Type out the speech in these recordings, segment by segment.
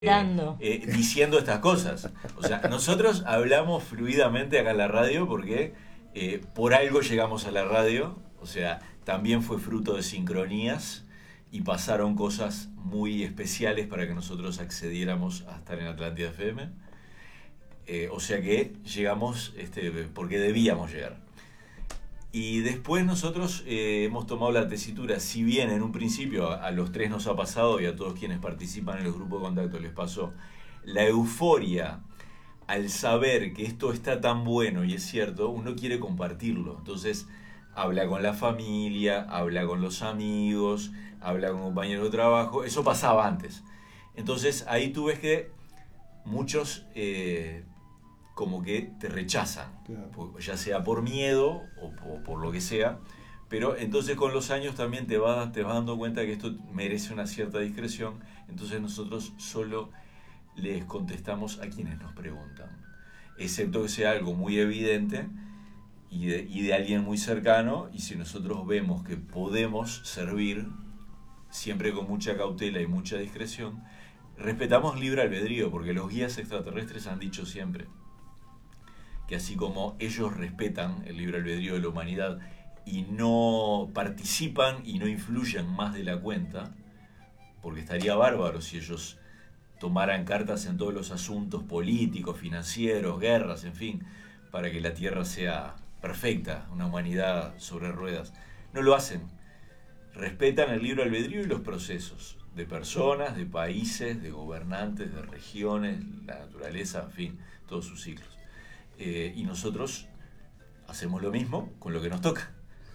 diciendo estas cosas. O sea, nosotros hablamos fluidamente acá en la radio porque por algo llegamos a la radio. O sea, también fue fruto de sincronías y pasaron cosas muy especiales para que nosotros accediéramos a estar en Atlántida FM. O sea que llegamos porque debíamos llegar. Y después nosotros hemos tomado la tesitura, si bien en un principio a los tres nos ha pasado y a todos quienes participan en los grupos de contacto les pasó, la euforia al saber que esto está tan bueno y es cierto, uno quiere compartirlo. Entonces habla con la familia, habla con los amigos, habla con compañeros de trabajo, eso pasaba antes. Entonces ahí tú ves que muchos como que te rechazan, claro, ya sea por miedo o por lo que sea, pero entonces con los años también te vas dando cuenta que esto merece una cierta discreción, entonces nosotros solo les contestamos a quienes nos preguntan, excepto que sea algo muy evidente y de alguien muy cercano, y si nosotros vemos que podemos servir, siempre con mucha cautela y mucha discreción, respetamos libre albedrío, porque los guías extraterrestres han dicho siempre que así como ellos respetan el libre albedrío de la humanidad y no participan y no influyen más de la cuenta, porque estaría bárbaro si ellos tomaran cartas en todos los asuntos políticos, financieros, guerras, en fin, para que la Tierra sea perfecta, una humanidad sobre ruedas. No lo hacen. Respetan el libre albedrío y los procesos de personas, de países, de gobernantes, de regiones, la naturaleza, en fin, todos sus ciclos. Y nosotros hacemos lo mismo con lo que nos toca.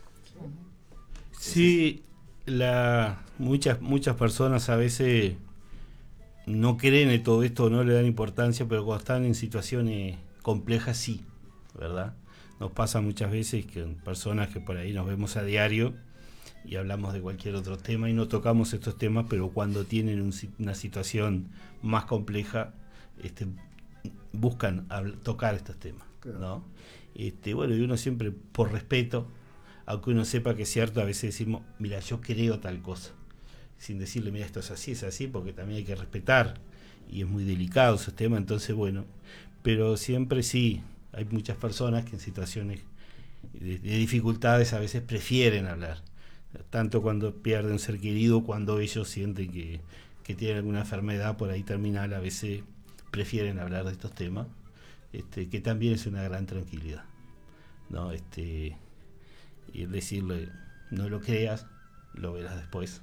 Sí, muchas personas a veces no creen en todo esto, no le dan importancia, pero cuando están en situaciones complejas sí, ¿verdad? Nos pasa muchas veces que personas que por ahí nos vemos a diario y hablamos de cualquier otro tema y no tocamos estos temas, pero cuando tienen una situación más compleja, buscan tocar estos temas, ¿no? Bueno, y uno siempre, por respeto, aunque uno sepa que es cierto, a veces decimos, mira, yo creo tal cosa, sin decirle, mira, esto es así, porque también hay que respetar, y es muy delicado ese tema, entonces bueno, pero siempre sí, hay muchas personas que en situaciones de dificultades a veces prefieren hablar, tanto cuando pierden un ser querido, cuando ellos sienten que tienen alguna enfermedad por ahí terminal, a veces prefieren hablar de estos temas, que también es una gran tranquilidad, ¿no? Y decirle, no lo creas, lo verás después,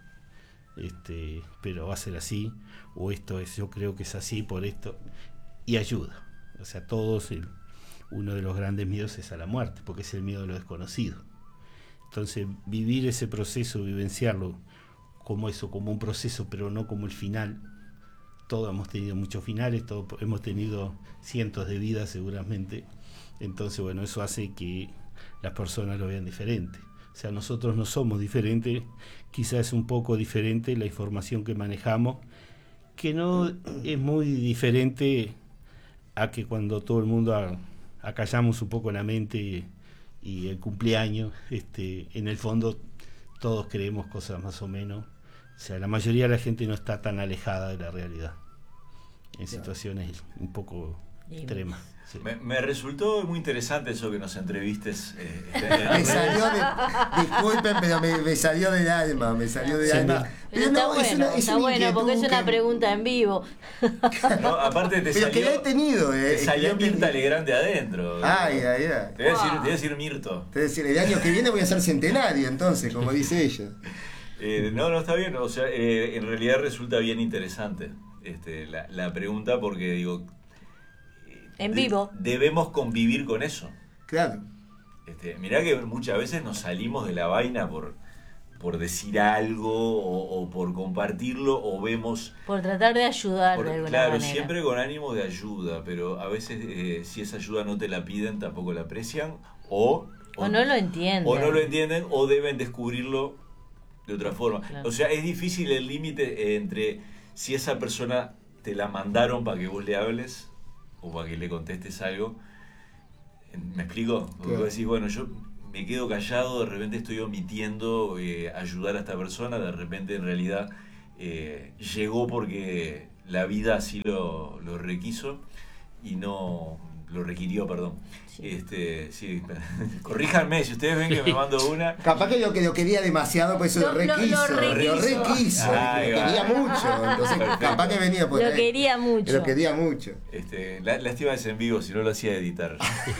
pero va a ser así, o yo creo que es así por esto, y ayuda. O sea, uno de los grandes miedos es a la muerte, porque es el miedo a lo desconocido. Entonces, vivir ese proceso, vivenciarlo como un proceso, pero no como el final. Todos hemos tenido muchos finales, todos hemos tenido cientos de vidas seguramente. Entonces, bueno, eso hace que las personas lo vean diferente. O sea, nosotros no somos diferentes, quizás es un poco diferente la información que manejamos, que no es muy diferente a que cuando todo el mundo acallamos un poco la mente y el cumpleaños, en el fondo todos creemos cosas más o menos. O sea, la mayoría de la gente no está tan alejada de la realidad, en situaciones un poco extremas. Sí. Me resultó muy interesante eso que nos entrevistes. Me salió disculpen, pero me salió del alma, alma. Pero está bueno, porque es una pregunta en vivo. No, aparte pero que la he tenido, te salió Mirta Legrand de adentro. Ay. Te voy a decir Mirto. Te voy a decir, el año que viene voy a ser centenario, entonces, como dice ella. No, está bien. O sea, en realidad resulta bien interesante la pregunta, porque digo, en vivo debemos convivir con eso. Claro. Mirá que muchas veces nos salimos de la vaina por decir algo o por compartirlo, o vemos... Por tratar de ayudar de alguna manera. Claro, siempre con ánimo de ayuda, pero a veces si esa ayuda no te la piden, tampoco la aprecian, o no lo entienden. O no lo entienden, o deben descubrirlo de otra forma. Claro. O sea, es difícil el límite entre si esa persona te la mandaron para que vos le hables o para que le contestes algo. ¿Me explico? Porque vos decís, bueno, yo me quedo callado, de repente estoy omitiendo ayudar a esta persona, de repente en realidad llegó porque la vida así lo requiso y no lo requirió, perdón. Sí, corríjanme si ustedes ven que me mando una. Capaz que lo quería demasiado, pues eso lo requiso. Lo requiso. Lo quería mucho. Entonces, capaz que venía por ahí. Lo quería mucho. Lo quería mucho. Lástima es en vivo, si no lo hacía editar.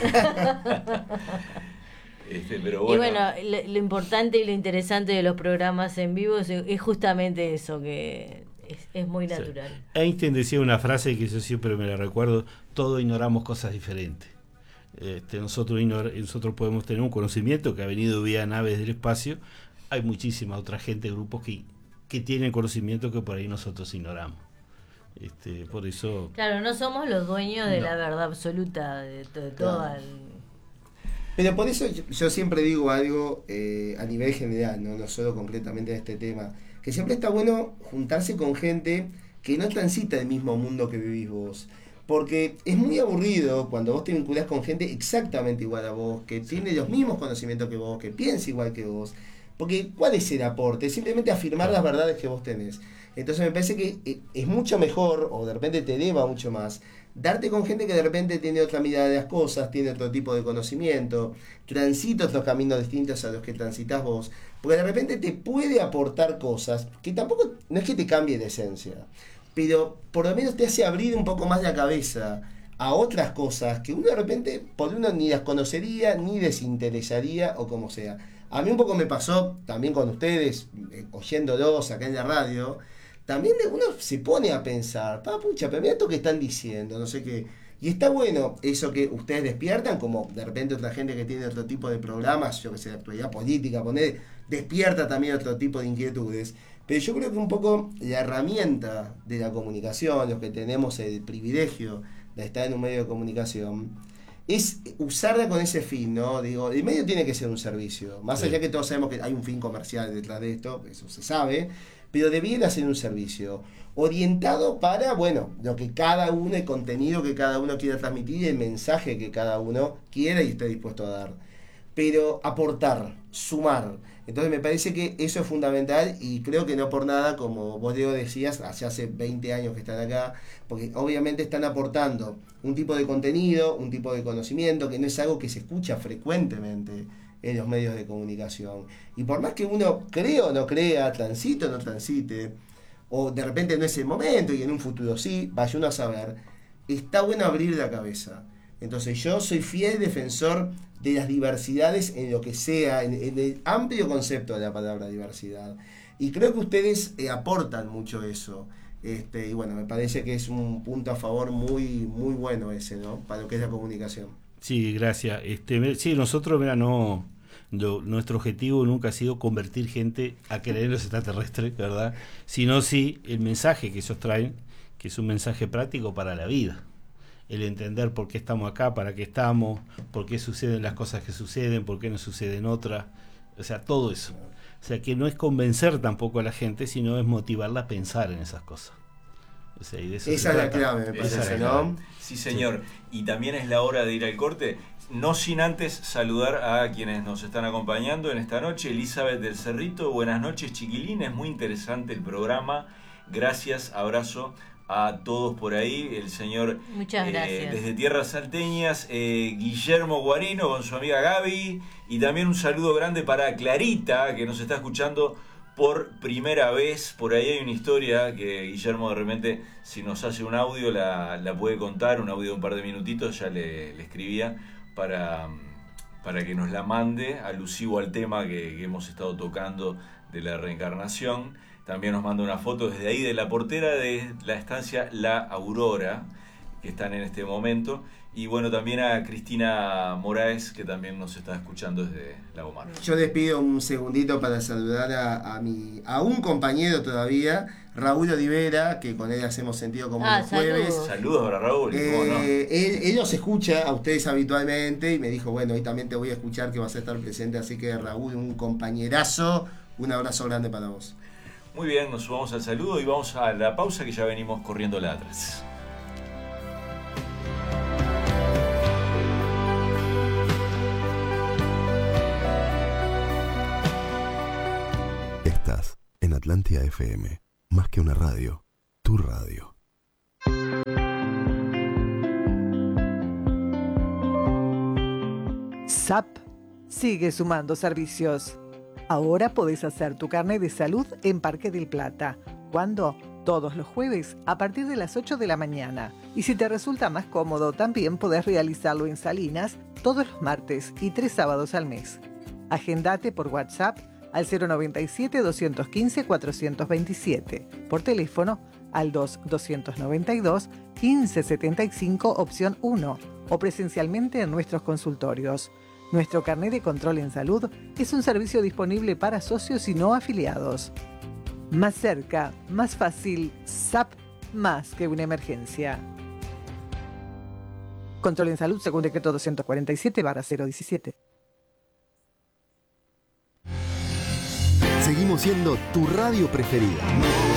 Pero bueno. Y bueno, lo importante y lo interesante de los programas en vivo es justamente eso, que es muy natural. Sí. Einstein decía una frase que yo siempre me la recuerdo: todos ignoramos cosas diferentes. Nosotros podemos tener un conocimiento que ha venido vía naves del espacio. Hay muchísima otra gente, grupos que tienen conocimiento que por ahí nosotros ignoramos. Por eso. Claro, no somos los dueños de la verdad absoluta de todo. Pero por eso yo siempre digo algo a nivel general, no solo concretamente de este tema, que siempre está bueno juntarse con gente que no transita el mismo mundo que vivís vos. Porque es muy aburrido cuando vos te vinculás con gente exactamente igual a vos, que tiene los mismos conocimientos que vos, que piensa igual que vos. Porque ¿cuál es el aporte? Simplemente afirmar las verdades que vos tenés. Entonces me parece que es mucho mejor, o de repente te eleva mucho más, darte con gente que de repente tiene otra mirada de las cosas, tiene otro tipo de conocimiento, transita otros caminos distintos a los que transitas vos, porque de repente te puede aportar cosas que tampoco, no es que te cambie de esencia, pero por lo menos te hace abrir un poco más la cabeza a otras cosas que uno de repente, por uno ni las conocería, ni desinteresaría, o como sea. A mí un poco me pasó también con ustedes, oyéndolos acá en la radio. También uno se pone a pensar, pucha, pero mira esto que están diciendo, no sé qué. Y está bueno eso que ustedes despiertan, como de repente otra gente que tiene otro tipo de programas, yo que sé, de actualidad política, despierta también otro tipo de inquietudes. Pero yo creo que un poco la herramienta de la comunicación, los que tenemos el privilegio de estar en un medio de comunicación, es usarla con ese fin, ¿no? Digo, el medio tiene que ser un servicio. Más allá que todos sabemos que hay un fin comercial detrás de esto, eso se sabe, pero debiera ser un servicio orientado para, lo que cada uno, el contenido que cada uno quiera transmitir y el mensaje que cada uno quiera y esté dispuesto a dar. Pero aportar, sumar. Entonces me parece que eso es fundamental y creo que no por nada, como vos Diego decías, hace 20 años que están acá, porque obviamente están aportando un tipo de contenido, un tipo de conocimiento, que no es algo que se escucha frecuentemente en los medios de comunicación. Y por más que uno crea o no crea, transite o no transite, o de repente no es el momento y en un futuro sí, vaya uno a saber, está bueno abrir la cabeza. Entonces yo soy fiel defensor de las diversidades en lo que sea, en el amplio concepto de la palabra diversidad. Y creo que ustedes aportan mucho eso. Y bueno, me parece que es un punto a favor muy, muy bueno ese, ¿no? Para lo que es la comunicación. Sí, gracias. Sí, nosotros, nuestro objetivo nunca ha sido convertir gente a creer en los extraterrestres, ¿verdad? Sino sí el mensaje que ellos traen, que es un mensaje práctico para la vida. El entender por qué estamos acá, para qué estamos, por qué suceden las cosas que suceden, por qué no suceden otras, o sea, todo eso. O sea, que no es convencer tampoco a la gente, sino es motivarla a pensar en esas cosas. O sea, y de eso esa es la clave, me parece, ¿no? Sí, señor. Sí. Y también es la hora de ir al corte, no sin antes saludar a quienes nos están acompañando en esta noche. Elizabeth del Cerrito, buenas noches, chiquilines, muy interesante el programa. Gracias, abrazo a todos por ahí, el señor muchas gracias. Desde Tierras Salteñas, Guillermo Guarino con su amiga Gaby, y también un saludo grande para Clarita, que nos está escuchando por primera vez. Por ahí hay una historia que Guillermo de repente, si nos hace un audio, la puede contar, un audio de un par de minutitos, ya le escribía para que nos la mande, alusivo al tema que hemos estado tocando de la reencarnación. También nos manda una foto desde ahí de la portera de la estancia La Aurora, que están en este momento. Y bueno, también a Cristina Moraes, que también nos está escuchando desde La Gomar. Yo les pido un segundito para saludar a un compañero todavía, Raúl Olivera, que con él hacemos sentido como los jueves. Saludos para Raúl. ¿Cómo no? Él los escucha a ustedes habitualmente y me dijo, bueno, hoy también te voy a escuchar, que vas a estar presente. Así que Raúl, un compañerazo, un abrazo grande para vos. Muy bien, nos sumamos al saludo y vamos a la pausa, que ya venimos corriendo la atrás. Estás en Atlántida FM, más que una radio, tu radio. SAP sigue sumando servicios. Ahora podés hacer tu carnet de salud en Parque del Plata. ¿Cuándo? Todos los jueves a partir de las 8 de la mañana. Y si te resulta más cómodo, también podés realizarlo en Salinas todos los martes y 3 sábados al mes. Agendate por WhatsApp al 097-215-427. Por teléfono al 292-1575 opción 1 o presencialmente en nuestros consultorios. Nuestro carnet de control en salud es un servicio disponible para socios y no afiliados. Más cerca, más fácil, SAP más que una emergencia. Control en salud según decreto 247/017. Seguimos siendo tu radio preferida.